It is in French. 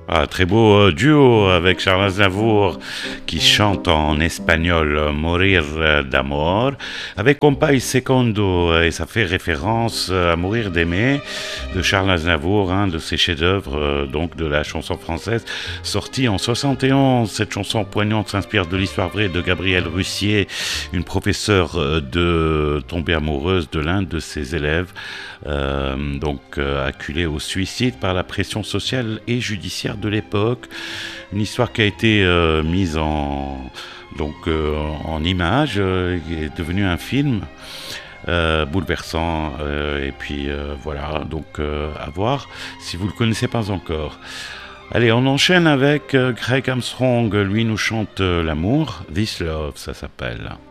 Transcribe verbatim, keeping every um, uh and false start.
Ah, très beau euh, duo avec Charles Aznavour qui chante en espagnol euh, Morir euh, d'amor avec Compay Secondo euh, et ça fait référence euh, à Mourir d'aimer de Charles Aznavour, un de ses chefs-d'œuvre euh, donc de la chanson française sorti en soixante et onze. Cette chanson poignante s'inspire de l'histoire vraie de Gabrielle Russier, une professeure euh, de tombée amoureuse de l'un de ses élèves, euh, donc euh, acculée au suicide par la pression sociale et judiciaire de l'époque. Une histoire qui a été euh, mise en donc euh, en images, euh, qui est devenue un film euh, bouleversant. Euh, et puis euh, voilà, donc euh, à voir si vous le connaissez pas encore. Allez, on enchaîne avec euh, Craig Armstrong. Lui nous chante euh, l'amour. This Love, ça s'appelle.